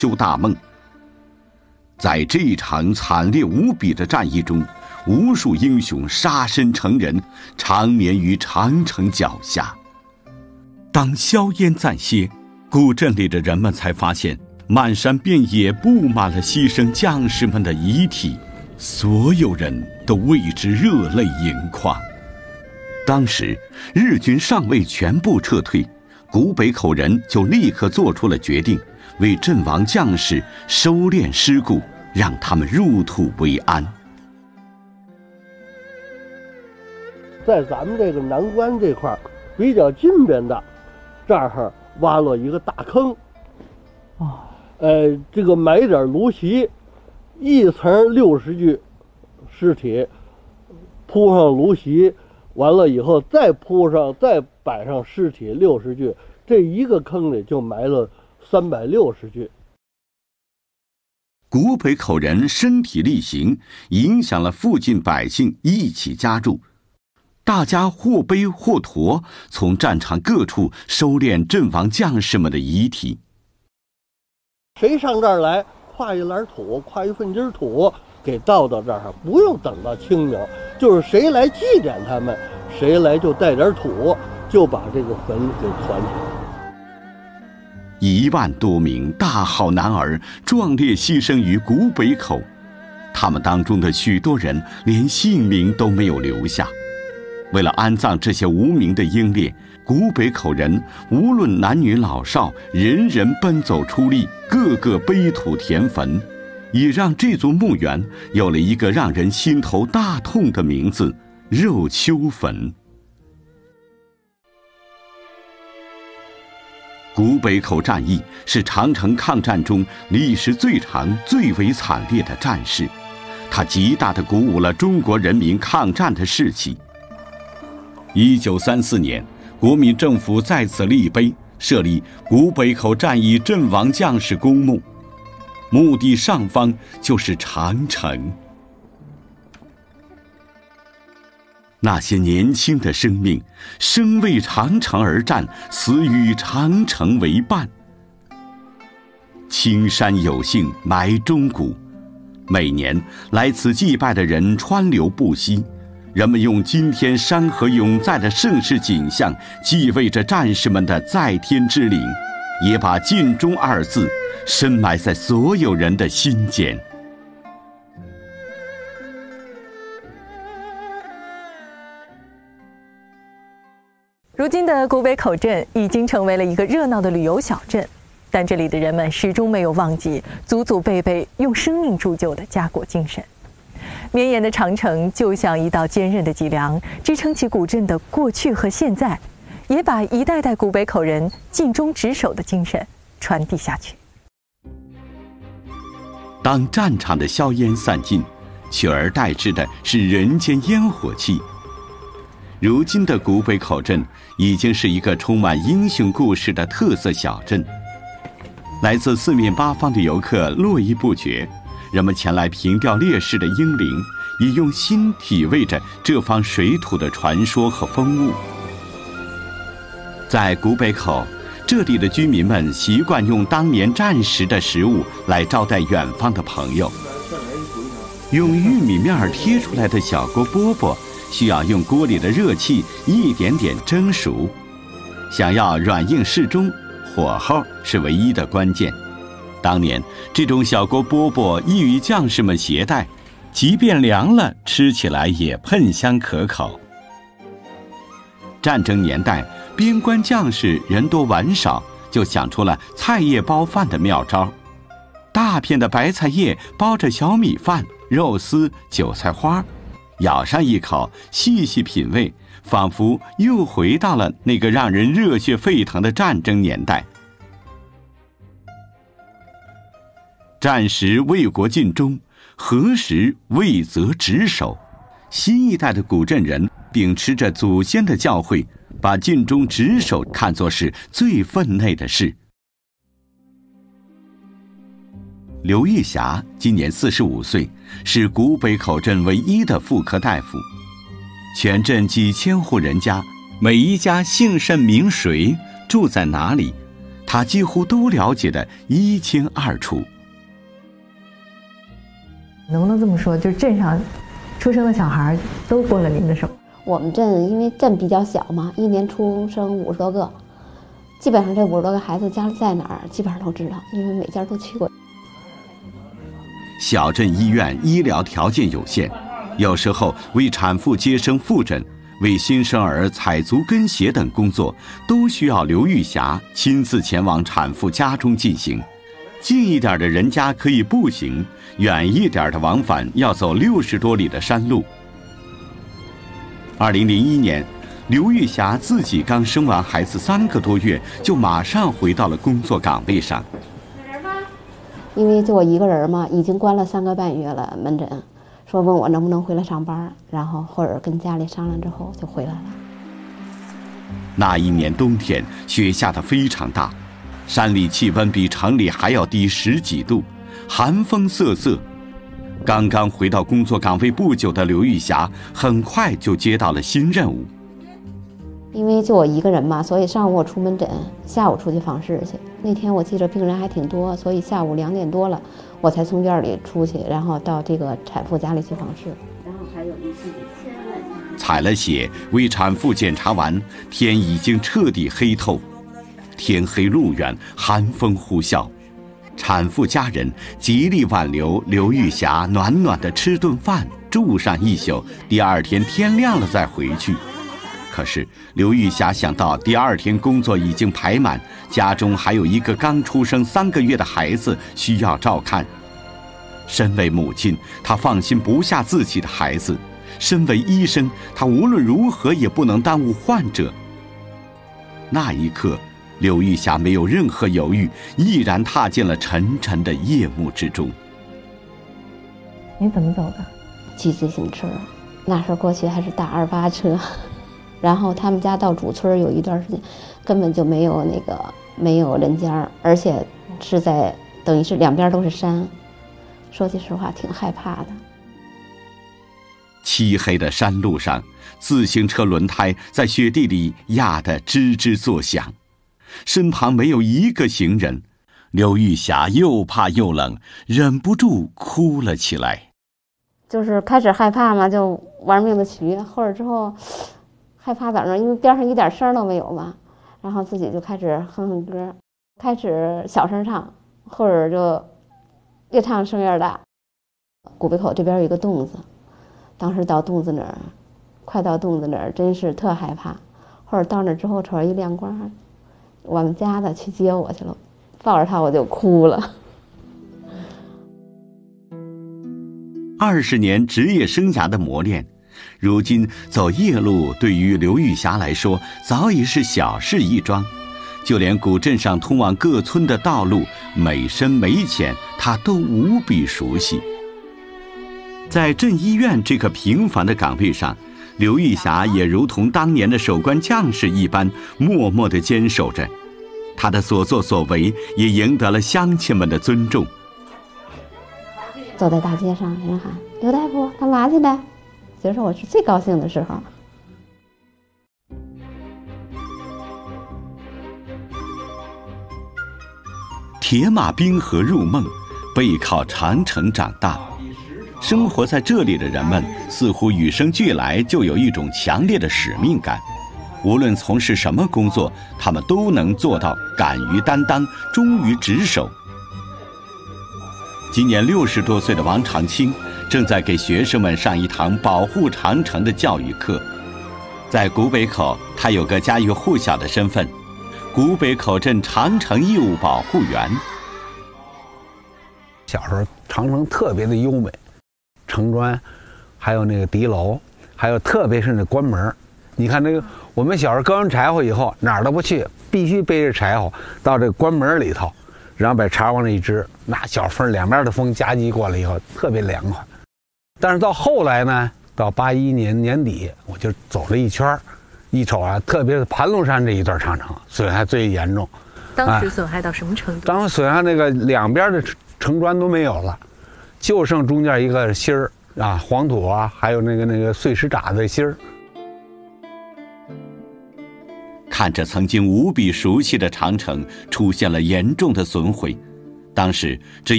修大梦。在这一场惨烈无比的战役中，无数英雄杀身成仁，长眠于长城脚下。当硝烟暂歇，古镇里的人们才发现，漫山遍野布满了牺牲将士们的遗体，所有人都为之热泪盈眶。当时日军尚未全部撤退，古北口人就立刻做出了决定，为阵亡将士收敛尸骨，让他们入土为安。 在咱们这个南关这块比较近边的，这儿挖了一个大坑，这个埋点芦席，一层60具尸体，铺上芦席，完了以后再摆上尸体60具，这一个坑里就埋了360具。 古北口人身体力行，影响了附近百姓一起加入，大家或背或驮，从战场各处收敛阵亡将士们的遗体。 谁上这儿来，挎一篮土，挎一份筋土，给倒到这儿，不用等到清明，就是谁来祭奠他们，谁来就带点土，就把这个坟给团起来。 1万多名大好男儿壮烈牺牲于古北口，他们当中的许多人连性命都没有留下。为了安葬这些无名的英烈，古北口人无论男女老少，人人奔走出力，个个背土填坟，也让这座墓园有了一个让人心头大痛的名字——肉丘坟。古北口战役是长城抗战中历时最长、最为惨烈的战事，它极大地鼓舞了中国人民抗战的士气。1934年，国民政府在此立碑，设立古北口战役阵亡将士公墓，墓地上方就是长城。那些年轻的生命，生为长城而战，死与长城为伴。青山有幸埋忠骨，每年来此祭拜的人川流不息，人们用今天山河永在的盛世景象，祭畏着战士们的在天之灵，也把尽忠2字深埋在所有人的心间。 如今的古北口镇已经成为了一个热闹的旅游小镇，但这里的人们始终没有忘记祖祖辈辈用生命铸就的家国精神。绵延的长城就像一道坚韧的脊梁，支撑起古镇的过去和现在，也把一代代古北口人尽忠职守的精神传递下去。 当战场的硝烟散尽，取而代之的是人间烟火气。如今的古北口镇已经是一个充满英雄故事的特色小镇，来自四面八方的游客络绎不绝，人们前来凭吊烈士的英灵，也用心体味着这方水土的传说和风物。在古北口，这里的居民们习惯用当年战时的食物来招待远方的朋友。用玉米面贴出来的小锅饽饽，需要用锅里的热气一点点蒸熟，想要软硬适中，火候是唯一的关键。当年这种小锅饽饽易于将士们携带，即便凉了，吃起来也喷香可口。战争年代，边关将士人多碗少，就想出了菜叶包饭的妙招。大片的白菜叶包着小米饭、肉丝、韭菜花，咬上一口，细细品味，仿佛又回到了那个让人热血沸腾的战争年代。战时为国尽忠，何时为责职守？新一代的古镇人秉持着祖先的教诲，把尽忠职守看作是最分内的事。刘玉霞今年45岁，是古北口镇唯一的妇科大夫。全镇几千户人家，每一家姓甚名谁，住在哪里， 他几乎都了解得一清二楚。 能不能这么说，就镇上出生的小孩都过了您的手？ 我们镇因为镇比较小嘛，一年出生50多个，基本上这50多个孩子家里在哪儿，基本上都知道，因为每家都去过。 小镇医院医疗条件有限，有时候为产妇接生复诊、为新生儿采足跟鞋等工作，都需要刘玉霞亲自前往产妇家中进行。近一点的人家可以步行，远一点的往返要走60多里的山路。2001年，刘玉霞自己刚生完孩子3个多月，就马上回到了工作岗位上。 因为就我一个人嘛，已经关了3个半月了门诊，说问我能不能回来上班，然后或者跟家里商量之后就回来了。 那一年冬天，雪下得非常大，山里气温比城里还要低10几度，寒风瑟瑟。刚刚回到工作岗位不久的刘玉霞，很快就接到了新任务。 因为就我一个人嘛，所以上午我出门诊，下午出去访视去。那天我记着病人还挺多，所以下午2点多了，我才从院里出去，然后到这个产妇家里去访视。然后还有一次采了血，为产妇检查完，天已经彻底黑透。天黑路远，寒风呼啸，产妇家人极力挽留刘玉霞暖暖的吃顿饭，住上一宿，第2天天亮了再回去。可是刘玉霞想到第2天工作已经排满，家中还有一个刚出生3个月的孩子需要照看。身为母亲，她放心不下自己的孩子；身为医生，她无论如何也不能耽误患者。那一刻，刘玉霞没有任何犹豫，毅然踏进了沉沉的夜幕之中。 你怎么走的？ 骑自行车，那时候过去还是大28车。然后他们家到主村有一段时间，根本就没有人家，而且是在等于是两边都是山，说句实话挺害怕的。 漆黑的山路上，自行车轮胎在雪地里压得吱吱作响，身旁没有一个行人。刘玉霞又怕又冷，忍不住哭了起来。 就是开始害怕嘛，就玩命的骑，后来之后害怕咋着？因为边上一点声都没有嘛，然后自己就开始哼哼歌，开始小声唱，后者就越唱声越大。古北口这边有一个洞子，当时到洞子那儿，快到洞子那儿，真是特害怕。后者到那之后，瞅着一亮光，我们家的去接我去了，抱着他我就哭了。 20年职业生涯的磨练，如今走夜路对于刘玉霞来说早已是小事一桩，就连古镇上通往各村的道路每深每浅，她都无比熟悉。在镇医院这个平凡的岗位上，刘玉霞也如同当年的守关将士一般，默默地坚守着。她的所作所为也赢得了乡亲们的尊重。 走在大街上，人喊刘大夫干嘛去的？其实我是最高兴的时候。 铁马冰河入梦，背靠长城长大。生活在这里的人们似乎与生俱来就有一种强烈的使命感，无论从事什么工作，他们都能做到敢于担当，忠于职守。今年60多岁的王长青正在给学生们上一堂保护长城的教育课。在古北口，他有个家喻户晓的身份——古北口镇长城义务保护员。 小时候长城特别的优美，城砖，还有那个敌楼，还有特别是那关门。你看那个，我们小时候割完柴火以后，哪儿都不去，必须背着柴火到这个关门里头，然后把柴往那一支，那小风两边的风夹击过来以后，特别凉快。但是到后来呢，到81年年底，我就走了一圈，一瞅啊，特别是盘龙山这一段长城损害最严重。 当时损害到什么程度？ 当时损害那个两边的城砖都没有了，就剩中间一个芯儿啊，黄土啊，还有那个碎石渣子芯儿。 看着曾经无比熟悉的长城出现了严重的损毁，当时只